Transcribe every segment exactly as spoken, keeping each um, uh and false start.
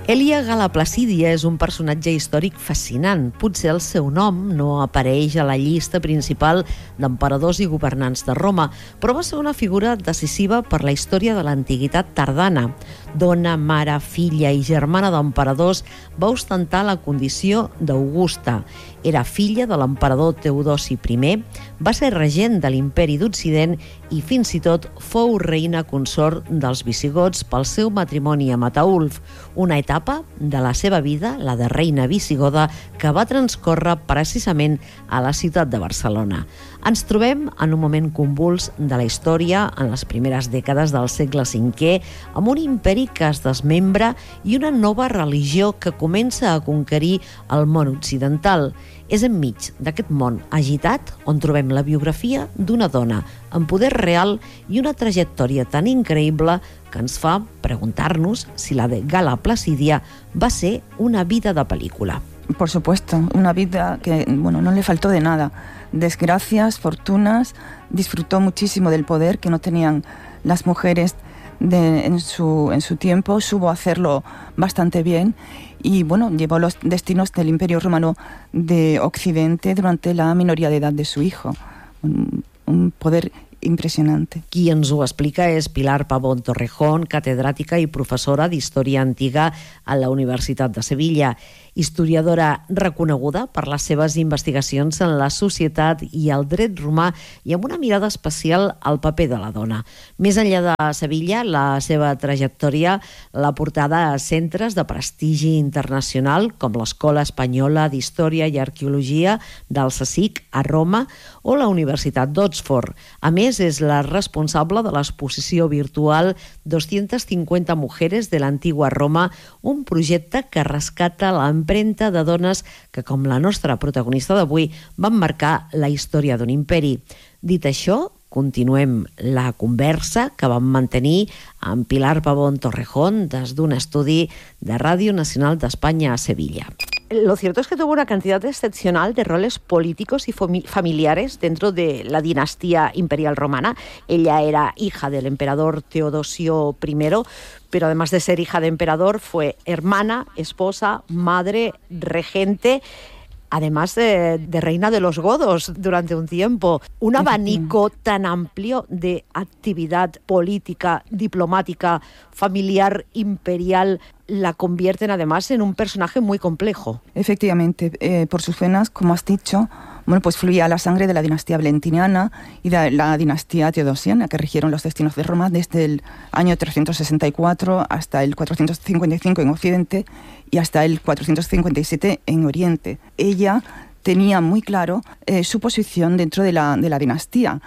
Elia Gala Placídia és un personatge històric fascinant. Potser el seu nom no apareix a la llista principal d'emperadors i governants de Roma, però va ser una figura decisiva per la història de l'antiguitat tardana. Dona, mare, filla i germana d'emperadors, va ostentar la condició d'Augusta. Era filla de l'emperador Teodosi primer, va ser regent de l'imperi d'Occident i fins i tot fou reina consort dels visigots pel seu matrimoni amb Ataulf, una etapa de la seva vida, la de reina visigoda, que va transcórrer precisament a la ciutat de Barcelona. Ens trobem en un moment convuls de la història, en les primeres dècades del segle cinquè, amb un imperi que es desmembra i una nova religió que comença a conquerir el món occidental. És enmig d'aquest món agitat on trobem la biografia d'una dona amb poder real i una trajectòria tan increïble que ens fa preguntar-nos si la de Gala Placídia va ser una vida de pel·lícula. Por supuesto, una vida que, bueno, no le faltó de nada. Desgracias, fortunas, disfrutó muchísimo del poder que no tenían las mujeres de, en, su, en su tiempo, supo hacerlo bastante bien y, bueno, llevó los destinos del Imperio Romano de Occidente durante la minoría de edad de su hijo. Un, un poder impressionante. Qui ens ho explica és Pilar Pavón Torrejón, catedràtica i professora d'Història Antiga a la Universitat de Sevilla, historiadora reconeguda per les seves investigacions en la societat i el dret romà i amb una mirada especial al paper de la dona. Més enllà de Sevilla, la seva trajectòria l'ha portada a centres de prestigi internacional com l'Escola Espanyola d'Història i Arqueologia del C S I C a Roma o la Universitat d'Oxford. A més, és la responsable de l'exposició virtual doscientas cincuenta mujeres de l'antigua Roma, un projecte que rescata l'empremta de dones que, com la nostra protagonista d'avui, van marcar la història d'un imperi. Dit això, continuem la conversa que vam mantenir amb Pilar Pavón Torrejón des d'un estudi de Ràdio Nacional d'Espanya a Sevilla. Lo cierto es que tuvo una cantidad excepcional de roles políticos y familiares dentro de la dinastía imperial romana. Ella era hija del emperador Teodosio primero, pero además de ser hija de emperador fue hermana, esposa, madre, regente, además de, de reina de los godos durante un tiempo. Un abanico tan amplio de actividad política, diplomática, familiar, imperial, la convierten además en un personaje muy complejo. Efectivamente, eh, por sus venas, como has dicho, bueno, pues fluía la sangre de la dinastía valentiniana y de la dinastía teodosiana, que rigieron los destinos de Roma desde el año trescientos sesenta y cuatro hasta el cuatrocientos cincuenta y cinco en Occidente y hasta el cuatrocientos cincuenta y siete en Oriente. Ella tenía muy claro eh, su posición dentro de la, de la dinastía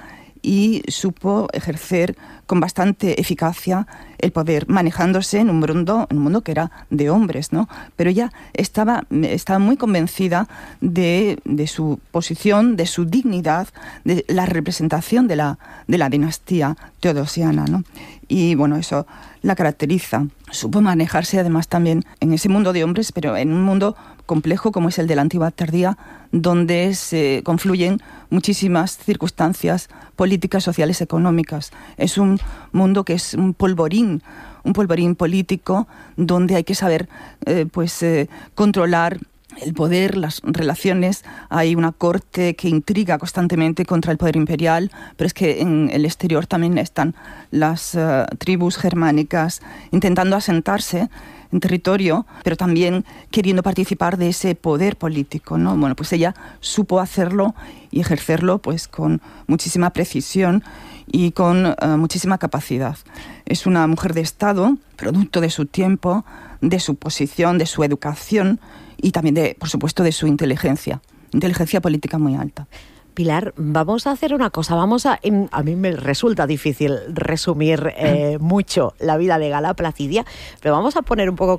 y supo ejercer con bastante eficacia el poder, manejándose en un mundo, en un mundo que era de hombres, ¿no? Pero ella estaba, estaba muy convencida de, de su posición, de su dignidad, de la representación de la, de la dinastía teodosiana, ¿no? Y bueno, eso la caracteriza. Supo manejarse además también en ese mundo de hombres, pero en un mundo complejo como es el de la antigüedad tardía, donde se confluyen muchísimas circunstancias políticas, sociales, económicas. Es un mundo que es un polvorín, un polvorín político, donde hay que saber eh, pues, eh, controlar el poder, las relaciones. Hay una corte que intriga constantemente contra el poder imperial, pero es que en el exterior también están las uh, tribus germánicas intentando asentarse en territorio, pero también queriendo participar de ese poder político, ¿no? Bueno, pues ella supo hacerlo y ejercerlo pues con muchísima precisión y con uh, muchísima capacidad. Es una mujer de Estado, producto de su tiempo, de su posición, de su educación y también, de, por supuesto, de su inteligencia, inteligencia política muy alta. Pilar, vamos a hacer una cosa, vamos a... A mí me resulta difícil resumir eh, mucho la vida de Gala Placidia, pero vamos a poner un poco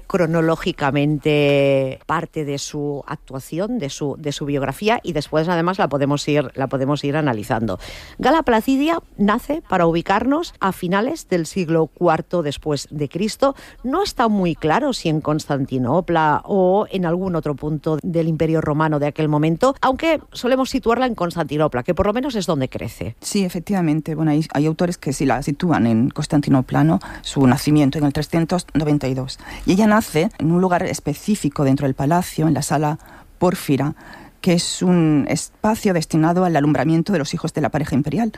cronológicamente parte de su actuación, de su, de su biografía, y después además la podemos ir, la podemos ir analizando. Gala Placidia nace, para ubicarnos, a finales del siglo cuarto después de Cristo. No está muy claro si en Constantinopla o en algún otro punto del Imperio Romano de aquel momento, aunque solemos situarla en Constantinopla Constantinopla, que por lo menos es donde crece. Sí, efectivamente. Bueno, hay, hay autores que sí la sitúan en Constantinopla, ¿no? Su nacimiento en el trescientos noventa y dos. Y ella nace en un lugar específico dentro del palacio, en la sala Pórfira, que es un espacio destinado al alumbramiento de los hijos de la pareja imperial.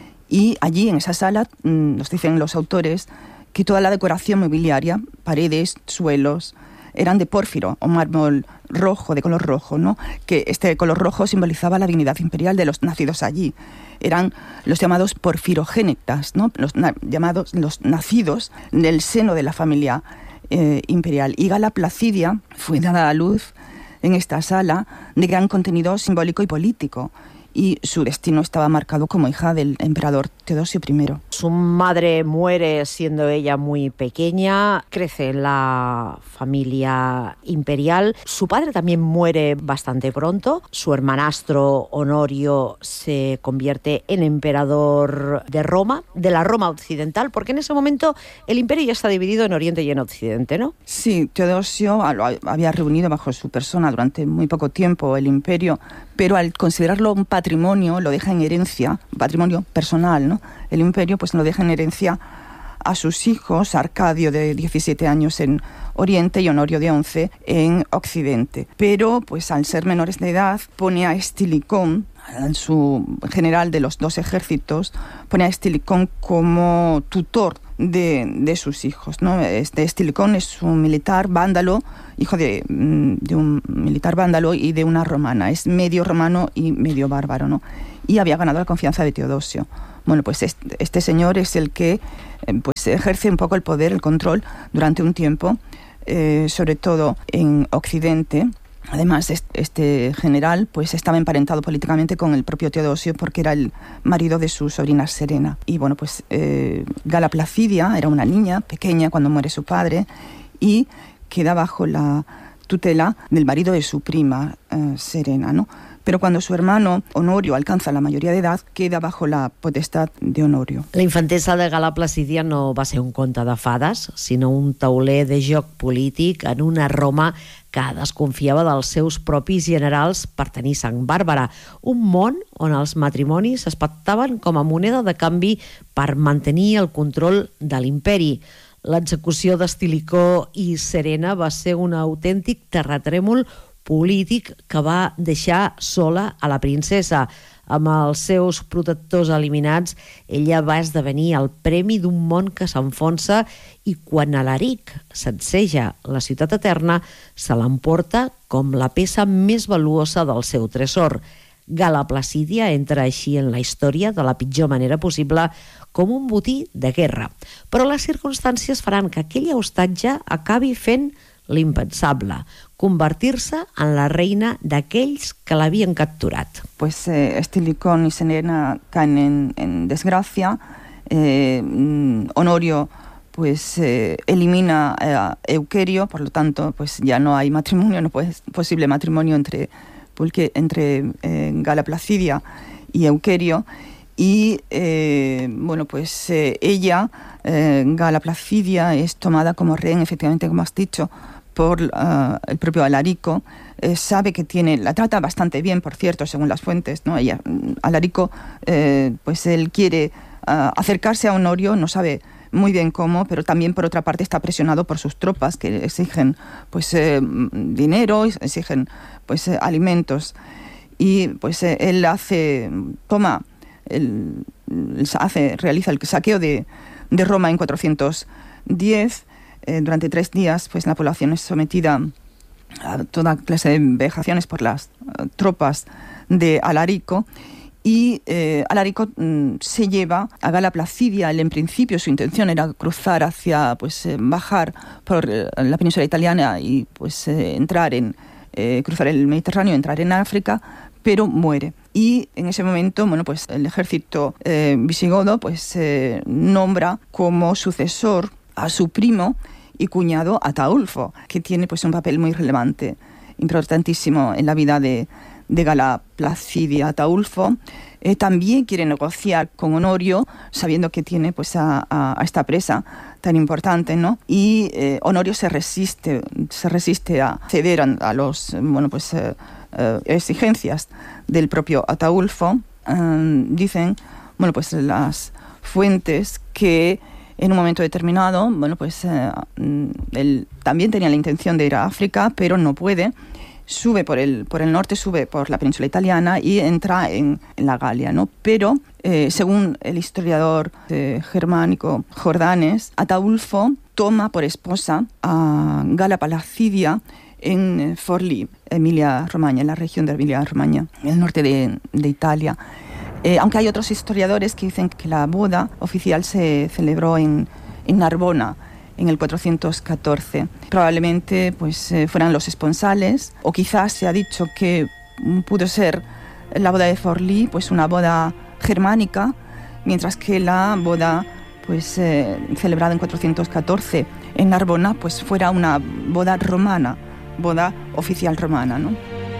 Y allí, en esa sala, nos dicen los autores que toda la decoración mobiliaria, paredes, suelos, eran de pórfiro o mármol rojo, de color rojo, ¿no? Que este color rojo simbolizaba la dignidad imperial de los nacidos allí. Eran los llamados porfirogénitas, ¿no? Los na- llamados los nacidos del seno de la familia eh, imperial. Y Gala Placidia fue dada a luz en esta sala de gran contenido simbólico y político, y su destino estaba marcado como hija del emperador Teodosio primero. Su madre muere siendo ella muy pequeña, crece en la familia imperial. Su padre también muere bastante pronto. Su hermanastro Honorio se convierte en emperador de Roma, de la Roma occidental, porque en ese momento el imperio ya está dividido en Oriente y en Occidente, ¿no? Sí, Teodosio había reunido bajo su persona durante muy poco tiempo el imperio, pero al considerarlo un patrimonio, lo deja en herencia, patrimonio personal, ¿no? El imperio pues lo deja en herencia a sus hijos, Arcadio de diecisiete años en Oriente y Honorio de once en Occidente. Pero pues al ser menores de edad pone a Estilicón, su general de los dos ejércitos, pone a Estilicón como tutor de, de sus hijos, ¿no? Este Estilicón es un militar vándalo, hijo de, de un militar vándalo y de una romana. Es medio romano y medio bárbaro, ¿no? Y había ganado la confianza de Teodosio. Bueno, pues este, este señor es el que eh, pues ejerce un poco el poder, el control durante un tiempo, eh, sobre todo en Occidente. Además, este general pues estaba emparentado políticamente con el propio Teodosio porque era el marido de su sobrina Serena. Y bueno, pues eh, Gala Placidia era una niña pequeña cuando muere su padre y queda bajo la tutela del marido de su prima, eh, Serena, ¿no? Pero cuando su hermano Honorio alcanza la mayoría de edad, queda bajo la potestad de Honorio. La infantesa de Gala Placidia no va ser un conte de fades, sinó un tauler de joc polític en una Roma que desconfiava dels seus propis generals per tenir sang bàrbara, un món on els matrimonis es pactaven com a moneda de canvi per mantenir el control de l'imperi. L'execució d'Estilicó i Serena va ser un autèntic terratrèmol polític que va deixar sola a la princesa. Amb els seus protectors eliminats, ella va esdevenir el premi d'un món que s'enfonsa i quan Alaric sacseja la ciutat eterna, se l'emporta com la peça més valuosa del seu tresor. Gala Placidia entra així en la història de la pitjor manera possible com un botí de guerra. Però les circumstàncies faran que aquella hostatge acabi fent l'impensable, convertir-se en la reina d'aquells que l'havien capturat. Pues eh, Estilicón y Serena caen en, en desgracia. Eh, Honorio pues eh, elimina a Euquerio, por lo tanto pues ya no hay matrimonio, no es posible matrimonio entre, porque, entre eh, Gala Placidia y Euquerio. Y eh, bueno, pues eh, ella, eh, Gala Placidia, es tomada como rehén, efectivamente, como has dicho, por uh, el propio Alarico. Eh, sabe que tiene, la trata bastante bien, por cierto, según las fuentes, ¿no? Ella, Alarico, eh, pues él quiere uh, acercarse a Honorio, no sabe muy bien cómo, pero también por otra parte está presionado por sus tropas que exigen pues eh, dinero, exigen pues eh, alimentos, y pues eh, él hace, toma El, hace, realiza el saqueo de, de Roma en cuatrocientos diez. Eh, durante tres días pues la población es sometida a toda clase de vejaciones por las uh, tropas de Alarico, y eh, Alarico mm, se lleva a Gala Placidia. Él, en principio su intención era cruzar hacia, pues eh, bajar por eh, la península italiana y pues eh, entrar en, eh, cruzar el Mediterráneo, entrar en África, pero muere. Y en ese momento, bueno, pues el ejército eh, visigodo pues eh, nombra como sucesor a su primo y cuñado Ataulfo, que tiene pues un papel muy relevante, importantísimo en la vida de, de Gala Placidia Ataulfo, eh, también quiere negociar con Honorio, sabiendo que tiene pues a, a, a esta presa tan importante, ¿no? Y eh, Honorio se resiste, se resiste a ceder a, a los, bueno, pues eh, eh, exigencias del propio Ataulfo. Eh, dicen, bueno, pues las fuentes que en un momento determinado, bueno, pues eh, él también tenía la intención de ir a África, pero no puede. Sube por el, por el norte, sube por la península italiana y entra en, en la Galia, ¿no? Pero, eh, según el historiador eh, germánico Jordanes, Ataulfo toma por esposa a Gala Placidia en Forlì, Emilia-Romagna, en la región de Emilia-Romagna, en el norte de, de Italia. Eh, aunque hay otros historiadores que dicen que la boda oficial se celebró en, en Narbona, en el cuatrocientos catorce. Probablemente pues, eh, fueran los esponsales, o quizás se ha dicho que pudo ser la boda de Forlì, pues una boda germánica, mientras que la boda pues, eh, celebrada en cuatrocientos catorce en Narbona pues, fuera una boda romana, boda oficial romana, ¿no?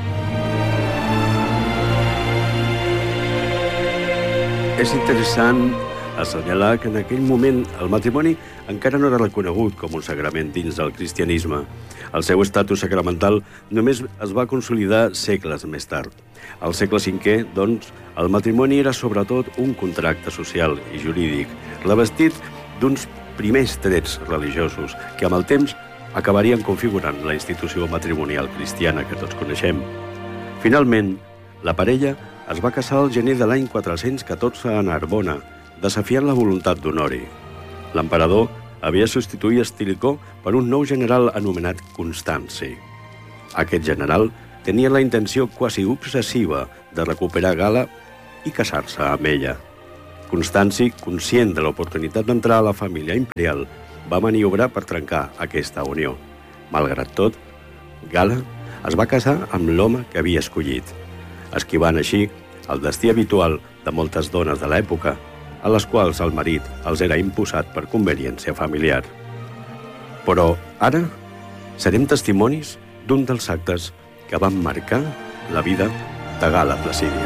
És interessant assenyalar que en aquell moment el matrimoni encara no era reconegut com un sagrament dins del cristianisme. El seu estatus sacramental només es va consolidar segles més tard. Al segle cinquè, doncs, el matrimoni era sobretot un contracte social i jurídic, revestit d'uns primers trets religiosos que amb el temps acabarien configurant la institució matrimonial cristiana que tots coneixem. Finalment, la parella es va casar al gener de l'any quatre-cents catorze a Narbona, desafiant la voluntat d'Honori. L'emperador havia substituït Estilicó per un nou general anomenat Constanci. Aquest general tenia la intenció quasi obsessiva de recuperar Gala i casar-se amb ella. Constanci, conscient de l'oportunitat d'entrar a la família imperial, va maniobrar per trencar aquesta unió. Malgrat tot, Gala es va casar amb l'home que havia escollit, esquivant així el destí habitual de moltes dones de l'època, a les quals el marit els era imposat per conveniència familiar. Però ara serem testimonis d'un dels actes que van marcar la vida de Gala Placidia.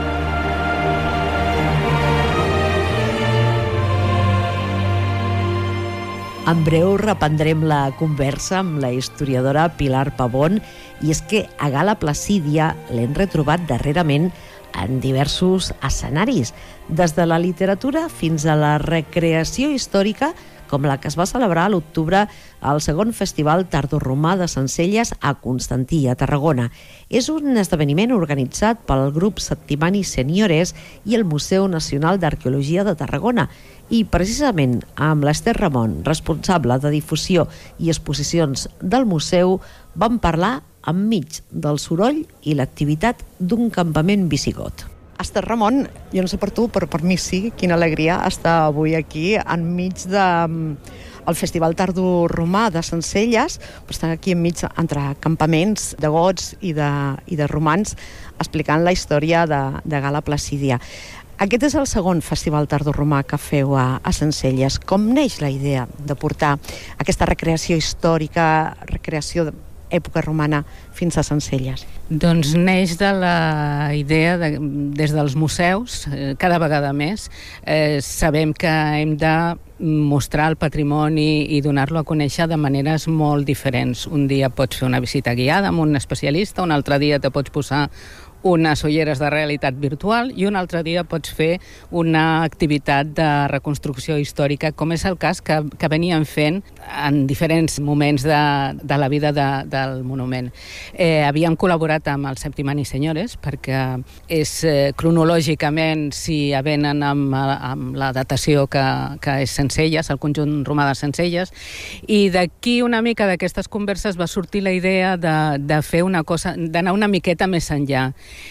En breu reprendrem la conversa amb la historiadora Pilar Pavón, i és que a Gala Placidia l'hem retrobat darrerament en diversos escenaris, des de la literatura fins a la recreació històrica, com la que es va celebrar a l'octubre al segon Festival Tardoromà de Sencelles a Constantí, a Tarragona. És un esdeveniment organitzat pel grup Settimani Seniores i el Museu Nacional d'Arqueologia de Tarragona, i precisament amb l'Ester Ramon, responsable de difusió i exposicions del museu, vam parlar enmig del soroll i l'activitat d'un campament visigot. Ester Ramon, jo no sé per tu, però per mi sí, quina alegria estar avui aquí enmig del Festival Tardoromà de Sencelles, però estar aquí enmig entre campaments de gots i de, i de romans explicant la història de, de Gala Placidia. Aquest és el segon Festival Tardoromà que feu a, a Sencelles. Com neix la idea de portar aquesta recreació històrica, recreació de època romana fins a Sencelles? Doncs neix de la idea, de, des dels museus, eh, cada vegada més, eh, sabem que hem de mostrar el patrimoni i donar-lo a conèixer de maneres molt diferents. Un dia pots fer una visita guiada amb un especialista, un altre dia te pots posar unes ulleres de realitat virtual i un altre dia pots fer una activitat de reconstrucció històrica, com és el cas que, que veníem fent en diferents moments de, de la vida de, del monument. Eh, havíem col·laborat amb el Settimani Seniores perquè és eh, cronològicament si avenen amb, amb la datació que, que és Sencelles, el conjunt romà de Sencelles, i d'aquí una mica d'aquestes converses va sortir la idea de, de fer una cosa, d'anar una miqueta més enllà.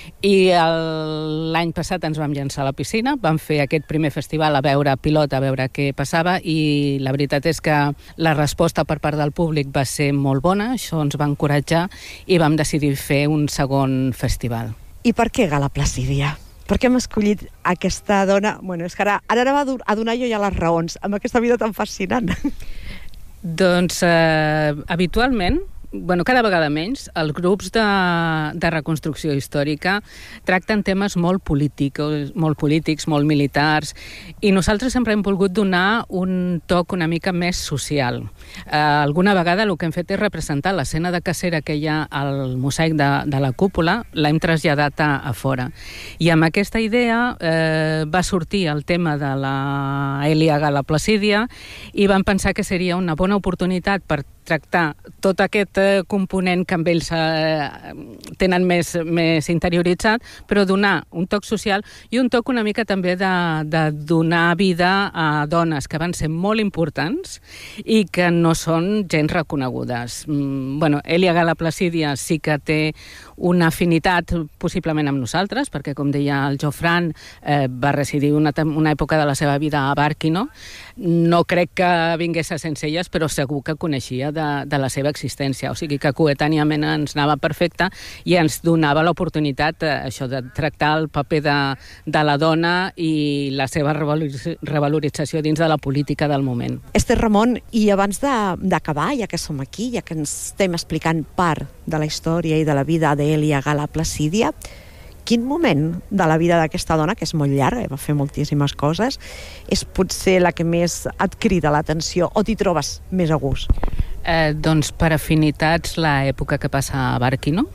I l'any passat ens vam llançar a la piscina, vam fer aquest primer festival a veure pilot, a veure què passava, i la veritat és que la resposta per part del públic va ser molt bona, això ens va encoratjar i vam decidir fer un segon festival. I per què Gala Placidia? Per què hem escollit aquesta dona? Bueno, és que ara, ara va a donar jo ja les raons, amb aquesta vida tan fascinant. Doncs eh, habitualment bueno, cada vegada menys, els grups de, de reconstrucció històrica tracten temes molt polítics, molt polítics, molt militars, i nosaltres sempre hem volgut donar un toc una mica més social. Eh, alguna vegada el que hem fet és representar l'escena de cacera que hi ha al mosaic de, de la cúpula, l'hem traslladat a, a fora. I amb aquesta idea eh, va sortir el tema de la Èlia Gala Placídia i vam pensar que seria una bona oportunitat per tractar tot aquest eh, component que amb ells eh, tenen més, més interioritzat, però donar un toc social i un toc una mica també de, de donar vida a dones que van ser molt importants i que no són gens reconegudes. Mm, bueno, Èlia Gala Placídia sí que té una afinitat possiblement amb nosaltres, perquè, com deia el Jofran, eh, va residir una, una època de la seva vida a Bàrquino. No crec que vingués a Sencelles, però segur que coneixia de, de la seva existència. O sigui que coetàniament ens anava perfecte i ens donava l'oportunitat eh, això de tractar el paper de, de la dona i la seva revalorització dins de la política del moment. Esther Ramon, i abans d'acabar, ja que som aquí, ja que ens estem explicant part de la història i de la vida d'Èlia Gala Placídia, quin moment de la vida d'aquesta dona, que és molt llarga i va fer moltíssimes coses, és potser la que més et crida l'atenció o t'hi trobes més a gust? Eh, doncs per afinitats l'època que passa a Bàrquino.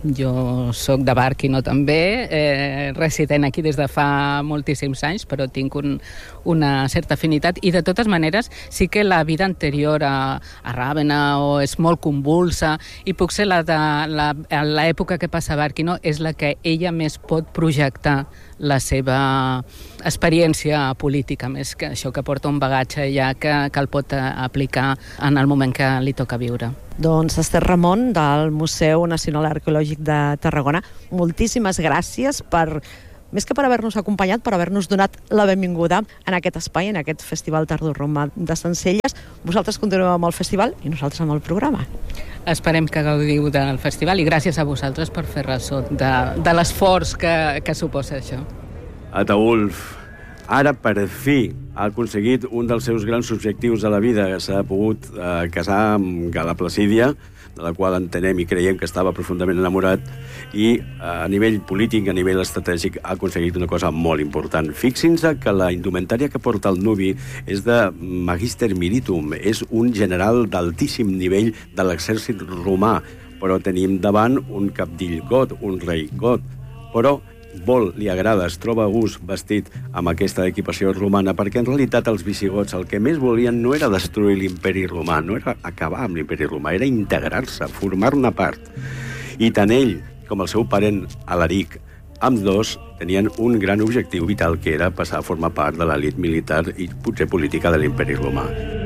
Jo sóc de Bàrquino també, eh, resident aquí des de fa moltíssims anys, però tinc un, una certa afinitat, i de totes maneres sí que la vida anterior a, a Ràvena o és molt convulsa, i puc ser la de la, l'època que passa a Bàrquino és la que ella més pot projectar la seva experiència política, més que això que porta un bagatge ja que, que el pot aplicar en el moment que li toca viure. Doncs Esther Ramon, del Museu Nacional Arqueològic de Tarragona, moltíssimes gràcies per, més que per haver-nos acompanyat, per haver-nos donat la benvinguda en aquest espai, en aquest Festival Tardorromà de Sencelles. Vosaltres continueu amb el festival i nosaltres amb el programa. Esperem que gaudiu del festival i gràcies a vosaltres per fer ressò de, de l'esforç que, que suposa això. Ataülf, ara per fi ha aconseguit un dels seus grans objectius de la vida. S'ha pogut eh, casar amb Gala Placídia, de la qual entenem i creiem que estava profundament enamorat, i eh, a nivell polític, a nivell estratègic, ha aconseguit una cosa molt important. Fixin-se que la indumentària que porta el nuvi és de Magister Militum, és un general d'altíssim nivell de l'exèrcit romà, però tenim davant un cabdill got, un rei got, però vol, li agrada, es troba a gust vestit amb aquesta equipació romana, perquè en realitat els visigots el que més volien no era destruir l'imperi romà, no era acabar amb l'imperi romà, era integrar-se, formar-ne part. I tant ell com el seu parent Alaric, ambdós dos tenien un gran objectiu vital, que era passar a formar part de l'elit militar i potser política de l'imperi romà.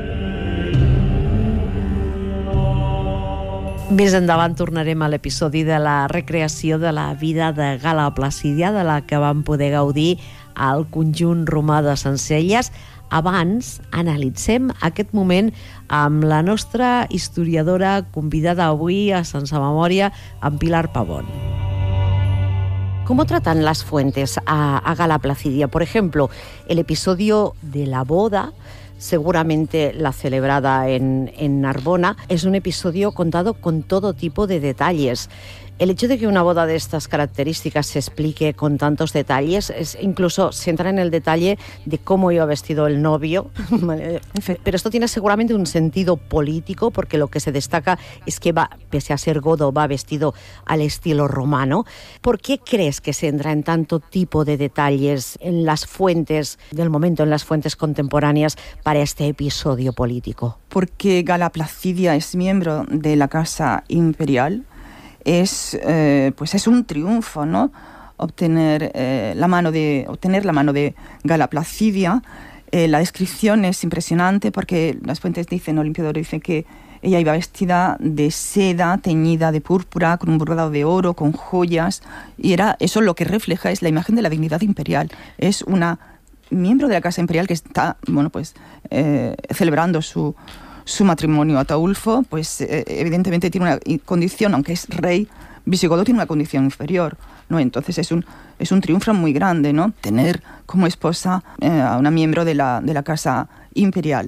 Més endavant tornarem a l'episodi de la recreació de la vida de Gala Placídia, de la que vam poder gaudir al conjunt romà de Sencelles. Abans, analitzem aquest moment amb la nostra historiadora convidada avui a Sense Memòria, amb Pilar Pavón. ¿Cómo tratan las fuentes a, a Gala Placidia? Por ejemplo, el episodio de la boda, seguramente la celebrada en, en Narbona, es un episodio contado con todo tipo de detalles. El hecho de que una boda de estas características se explique con tantos detalles, es, incluso se entra en el detalle de cómo iba vestido el novio, pero esto tiene seguramente un sentido político, porque lo que se destaca es que va, pese a ser godo, va vestido al estilo romano. ¿Por qué crees que se entra en tanto tipo de detalles en las fuentes del momento, en las fuentes contemporáneas, para este episodio político? Porque Gala Placidia es miembro de la Casa Imperial. Es, eh, pues es un triunfo, ¿no? Obtener, eh, la mano de, obtener la mano de Gala Placidia. Eh, la descripción es impresionante porque las fuentes dicen, Olimpio dice que ella iba vestida de seda teñida de púrpura, con un bordado de oro, con joyas, y era eso lo que refleja, es la imagen de la dignidad imperial. Es una miembro de la Casa Imperial que está, bueno, pues, eh, celebrando su... su matrimonio. Ataulfo, pues eh, evidentemente tiene una condición, aunque es rey visigodo, tiene una condición inferior, ¿no? Entonces es un, es un triunfo muy grande, ¿no? Tener como esposa eh, a una miembro de la, de la Casa Imperial.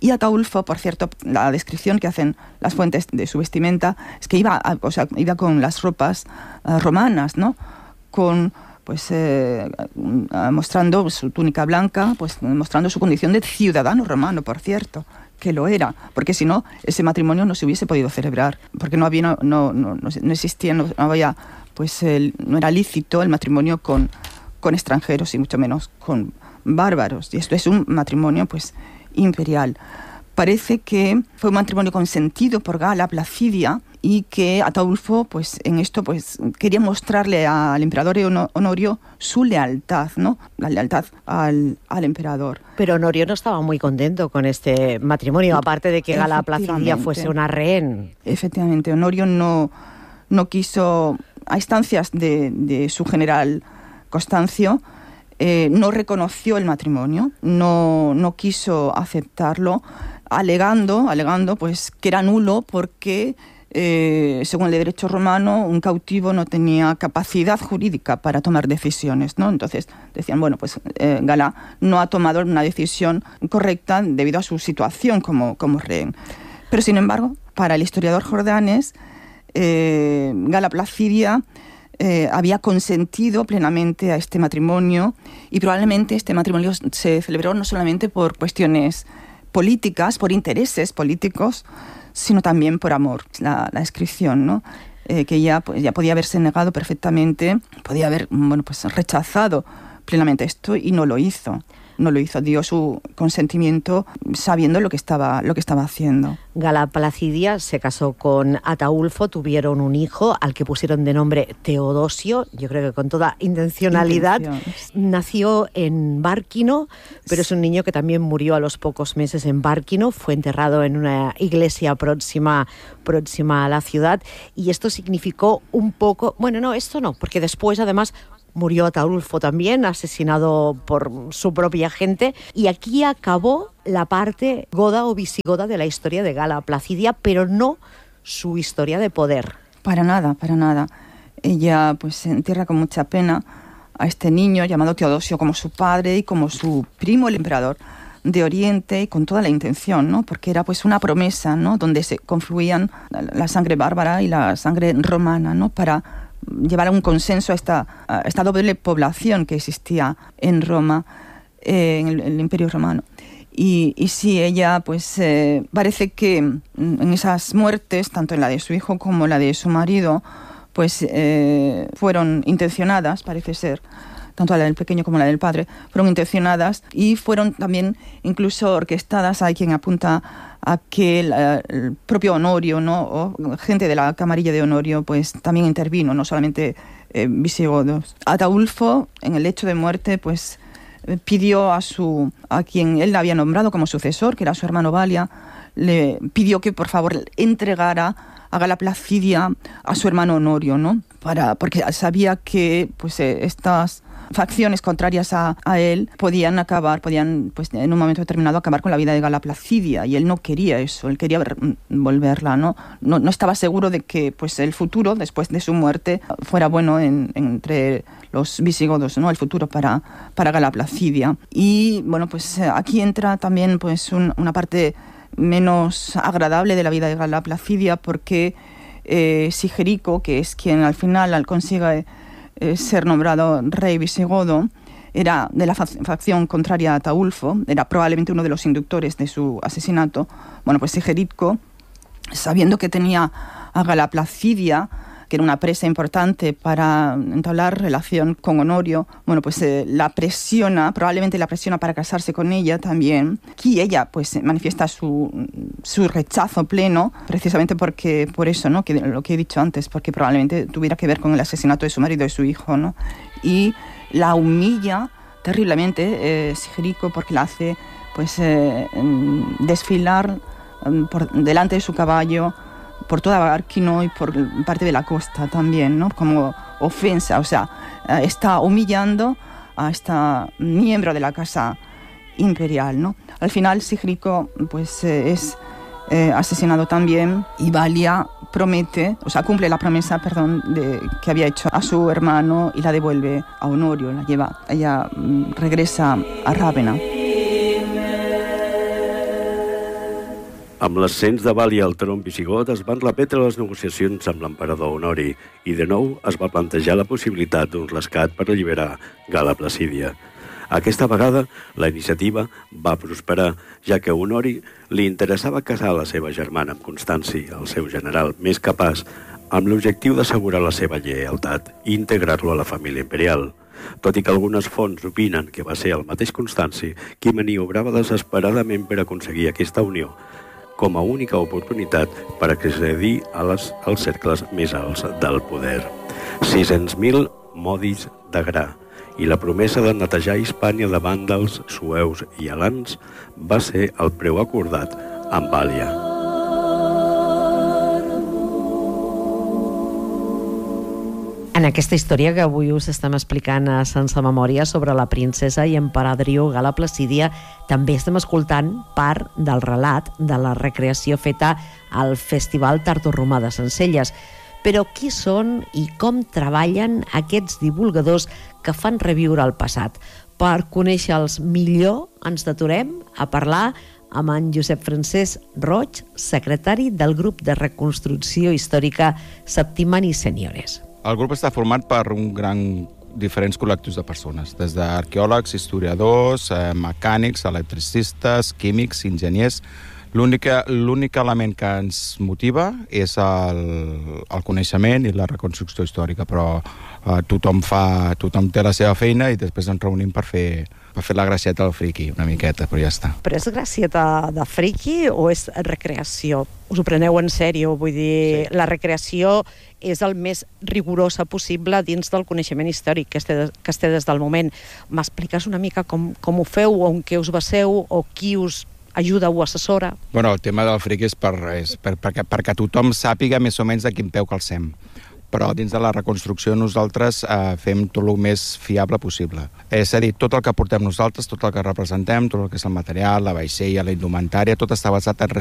Y Ataulfo, por cierto, la descripción que hacen las fuentes de su vestimenta es que iba, a, o sea, iba con las ropas uh, romanas, ¿no? Con, pues, eh, mostrando su túnica blanca, pues, mostrando su condición de ciudadano romano, por cierto, que lo era, porque si no, ese matrimonio no se hubiese podido celebrar, porque no había, no, no, no, no existía, no, no había, pues, el, no era lícito el matrimonio con, con extranjeros y mucho menos con bárbaros. Y esto es un matrimonio, pues, imperial. Parece que fue un matrimonio consentido por Gala Placidia y que Ataulfo, pues, en esto, pues, quería mostrarle al emperador Honorio su lealtad, ¿no? La lealtad al, al emperador. Pero Honorio no estaba muy contento con este matrimonio, aparte de que Gala Placidia fuese una rehén. Efectivamente, Honorio no, no quiso, a instancias de, de su general Constancio, eh, no reconoció el matrimonio, no, no quiso aceptarlo, alegando, alegando pues, que era nulo porque, eh, según el derecho romano, un cautivo no tenía capacidad jurídica para tomar decisiones, ¿no? Entonces decían, bueno, pues eh, Gala no ha tomado una decisión correcta debido a su situación como, como rehén. Pero, sin embargo, para el historiador Jordanes, eh, Gala Placidia eh, había consentido plenamente a este matrimonio y probablemente este matrimonio se celebró no solamente por cuestiones políticas, por intereses políticos, sino también por amor. La, la descripción, ¿no? Eh, que ya, pues, ya podía haberse negado perfectamente, podía haber, bueno, pues, rechazado plenamente esto y no lo hizo. No lo hizo, dio su consentimiento sabiendo lo que estaba, lo que estaba haciendo. Gala Placidia se casó con Ataulfo, tuvieron un hijo al que pusieron de nombre Teodosio, yo creo que con toda intencionalidad. Nació en Bárquino, pero es un niño que también murió a los pocos meses en Bárquino, fue enterrado en una iglesia próxima, próxima a la ciudad, y esto significó un poco, bueno, no, esto no, porque después además murió Ataulfo también, asesinado por su propia gente, y aquí acabó la parte goda o visigoda de la historia de Gala Placidia, pero no su historia de poder. Para nada, para nada. Ella pues se entierra con mucha pena a este niño llamado Teodosio como su padre y como su primo, el emperador de Oriente, y con toda la intención, ¿no? Porque era pues una promesa, ¿no? Donde se confluían la sangre bárbara y la sangre romana, ¿no? Para llevar a un consenso a esta, a esta doble población que existía en Roma, eh, en el, el Imperio Romano. Y, y sí, ella, pues, eh, parece que en esas muertes, tanto en la de su hijo como la de su marido, pues, eh, fueron intencionadas, parece ser, tanto la del pequeño como la del padre, fueron intencionadas y fueron también incluso orquestadas. Hay quien apunta a que el, el propio Honorio, ¿no? O gente de la camarilla de Honorio, pues también intervino, no solamente eh, visigodos. Ataulfo, en el lecho de muerte, pues pidió a su a quien él había nombrado como sucesor, que era su hermano Balia, le pidió que por favor entregara a Gala Placidia a su hermano Honorio, ¿no? Para, porque sabía que pues eh, estas facciones contrarias a, a él podían acabar, podían pues en un momento determinado acabar con la vida de Gala Placidia, y él no quería eso, él quería ver, volverla, ¿no? ¿no? No estaba seguro de que pues el futuro, después de su muerte, fuera bueno en, entre los visigodos, ¿no? El futuro para, para Gala Placidia. Y bueno, pues aquí entra también pues un, una parte menos agradable de la vida de Gala Placidia, porque eh, Sigerico, que es quien al final al consigue eh, ser nombrado rey visigodo, era de la facción contraria a Ataulfo, era probablemente uno de los inductores de su asesinato. Bueno, pues Sigerico, sabiendo que tenía a Gala Placidia, que era una presa importante para entablar relación con Honorio, bueno, pues eh, la presiona, probablemente la presiona para casarse con ella también, y ella pues manifiesta su, su rechazo pleno, precisamente porque, por eso, ¿no? Que lo que he dicho antes, porque probablemente tuviera que ver con el asesinato de su marido y de su hijo, ¿no? Y la humilla terriblemente, eh, Sigerico, porque la hace pues eh, desfilar um, por delante de su caballo, por toda Bárquino y por parte de la costa también, ¿no? Como ofensa, o sea, está humillando a esta miembro de la casa imperial, ¿no? Al final Sigerico pues eh, es eh, asesinado también, y Balia promete, o sea, cumple la promesa, perdón, de, que había hecho a su hermano, y la devuelve a Honorio, la lleva, ella mm, regresa a Rávena. Amb l'ascens de Bàlia al tron visigot es van repetre les negociacions amb l'emperador Honori i de nou es va plantejar la possibilitat d'un rescat per alliberar Gala Placídia. Aquesta vegada la iniciativa va prosperar, ja que a Honori li interessava casar la seva germana amb Constanci, el seu general més capaç, amb l'objectiu d'assegurar la seva lleialtat i integrar-lo a la família imperial. Tot i que algunes fonts opinen que va ser el mateix Constanci qui maniobrava desesperadament per aconseguir aquesta unió, com a única oportunitat per accedir a les, als cercles més alts del poder. sis-cents mil modis de gra i la promesa de netejar Hispània de vàndals, sueus i alans va ser el preu acordat amb Bàlia. En aquesta història que avui us estem explicant a Sense Memòria sobre la princesa i emperadriu Gala Placídia, també estem escoltant part del relat de la recreació feta al Festival Tardoromà de Sencelles. Però qui són i com treballen aquests divulgadors que fan reviure el passat? Per conèixer-los millor ens deturem a parlar amb en Josep Francesc Roig, secretari del grup de reconstrucció històrica Septimani Seniores. El grup està format per un gran diferents col·lectius de persones, des d'arqueòlegs, historiadors, eh, mecànics, electricistes, químics, enginyers. L'únic element que ens motiva és el, el coneixement i la reconstrucció històrica, però eh, tothom, fa, tothom té la seva feina i després ens reunim per fer, per fer la gracieta del friqui, una miqueta, però ja està. Però és gracieta de friqui o és recreació? Us ho preneu en sèrio? Vull dir, sí. La recreació és el més rigorosa possible dins del coneixement històric que es té, que es té des del moment. M'expliques una mica com, com ho feu, on què us baseu o qui us ajuda o assessora? Bueno, el tema del friqui és, per, és per, perquè, perquè tothom sàpiga més o menys de quin peu calcem. Però dins de la reconstrucció nosaltres eh, fem tot el més fiable possible. És a dir, tot el que portem nosaltres, tot el que representem, tot el que és el material, la vaixella, la indumentària, tot està basat en